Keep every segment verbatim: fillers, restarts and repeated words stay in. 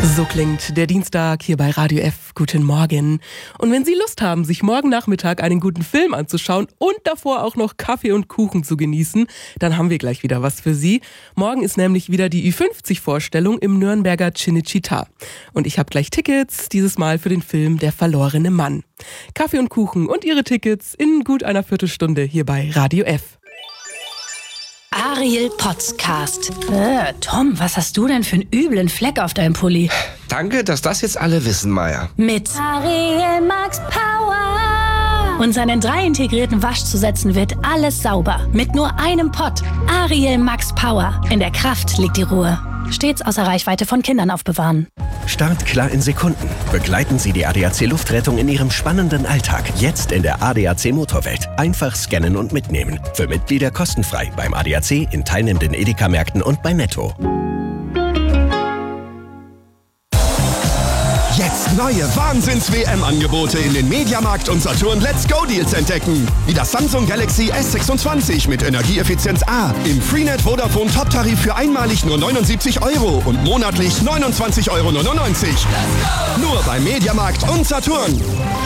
So klingt der Dienstag hier bei Radio F. Guten Morgen. Und wenn Sie Lust haben, sich morgen Nachmittag einen guten Film anzuschauen und davor auch noch Kaffee und Kuchen zu genießen, dann haben wir gleich wieder was für Sie. Morgen ist nämlich wieder die Ü fünfzig Vorstellung im Nürnberger Cinecittà. Und ich habe gleich Tickets, dieses Mal für den Film Der verlorene Mann. Kaffee und Kuchen und Ihre Tickets in gut einer Viertelstunde hier bei Radio F. Ariel Podcast. Äh, Tom, was hast du denn für einen üblen Fleck auf deinem Pulli? Danke, dass das jetzt alle wissen, Maya. Mit Ariel Max Power. Und seinen drei integrierten Waschzusätzen wird alles sauber. Mit nur einem Pott. Ariel Max Power. In der Kraft liegt die Ruhe. Stets außer Reichweite von Kindern aufbewahren. Startklar in Sekunden. Begleiten Sie die A D A C Luftrettung in Ihrem spannenden Alltag. Jetzt in der A D A C Motorwelt. Einfach scannen und mitnehmen. Für Mitglieder kostenfrei beim A D A C, in teilnehmenden Edeka-Märkten und bei Netto. Jetzt neue Wahnsinns-W M-Angebote in den Mediamarkt und Saturn Let's Go Deals entdecken. Wie das Samsung Galaxy S sechsundzwanzig mit Energieeffizienz A im Freenet Vodafone Top-Tarif für einmalig nur neunundsiebzig Euro und monatlich neunundzwanzig Euro neunundneunzig. Nur bei Mediamarkt und Saturn.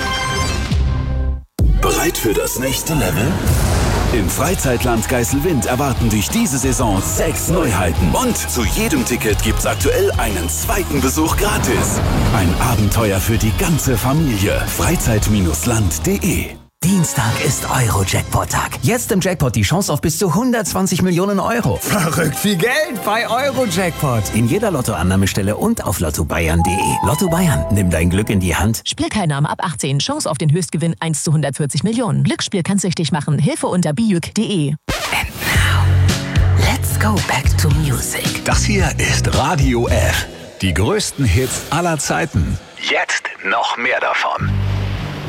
Bereit für das nächste Level? Im Freizeitland Geiselwind erwarten dich diese Saison sechs Neuheiten. Und zu jedem Ticket gibt's aktuell einen zweiten Besuch gratis. Ein Abenteuer für die ganze Familie. Freizeit Land punkt de. Dienstag ist Euro-Jackpot-Tag. Jetzt im Jackpot die Chance auf bis zu hundertzwanzig Millionen Euro. Verrückt viel Geld bei Euro-Jackpot. In jeder Lottoannahmestelle und auf lotto bayern punkt de. Lotto Bayern, nimm dein Glück in die Hand. Spielteilnahme ab achtzehn. Chance auf den Höchstgewinn eins zu hundertvierzig Millionen. Glücksspiel kann süchtig machen. Hilfe unter bijuk punkt de. And now, let's go back to music. Das hier ist Radio F. Die größten Hits aller Zeiten. Jetzt noch mehr davon.